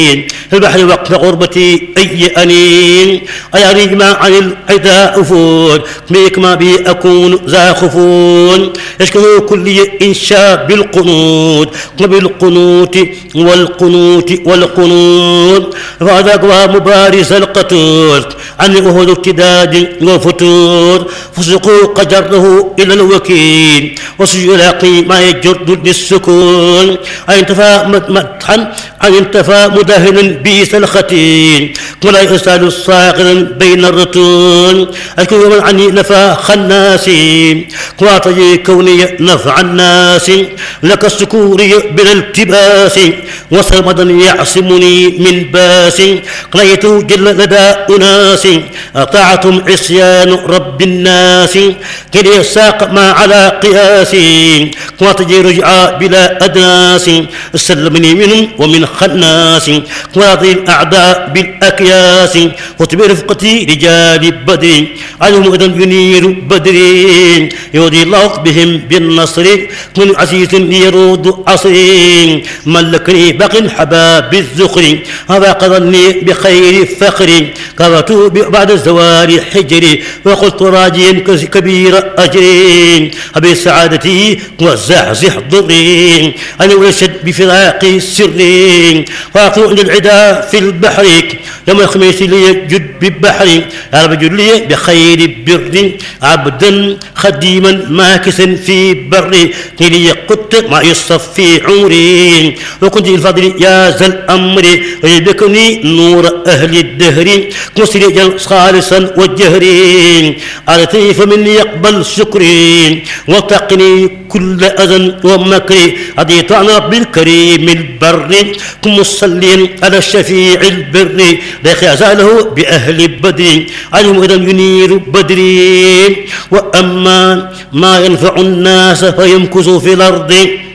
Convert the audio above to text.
في البحر وقت غربتي أي أنين أياري ما عن العداء أفول ميك ما بي أكون ذا خفون يشكه كل إنشاء بالقنوت وبالقنوت والقنوت فهذا قوى مبارز القتول عن أهد ابتداد وفتور فسقوا قدره إلى الوكيل وسيلاقي ما يجرد للسكون أن انتفى مدحا أن انتفى مدهنا بيس الختين ولا يسأل الصاغرا بين الرتون أشكو من عني نفى خناسي واعطي كوني نفع الناس لك السكوري بلا التباس وصمدا يعصمني من باس قريت جل لدى أناس أطاعتم عصيان رب الناس كي يساق ما على قياسي واعطي رجعا بلا أدناس سلمني منهم ومن خناس واعطي الأعداء بالأكياس وتبي رفقتي رجال بدر عنهم إذا ينير بدر يودي الله بهم بالنصر من عزيز يرود عصر ملكني باق حباب الزخر هذا قضني بخير فخر قرأت بعد الزوال حجري وقلت راجيا كبير أجري أبي سعادتي وزعزح ضري أنا ولشد بفراقي سري واقع عند العدا في البحر يوم الخميس لي جد بالبحر يا رب جد لي بخير بر عبدا خديما ماكسا في بري لي قدت ما يصفي عمري وكنت الفضل يا ذا الأمر ويبكني نور أهل الدهر مسرجا خالصا والجهري أرتي فمن يقبل شكري وتقني كل أذى ومكر أضيت عن رب الكريم البر كن مصليا على الشفيع البر لا يزاله بأهل بدر عنهم إذا ينير بدري وأما ما ينفع الناس فيمكث في الأرض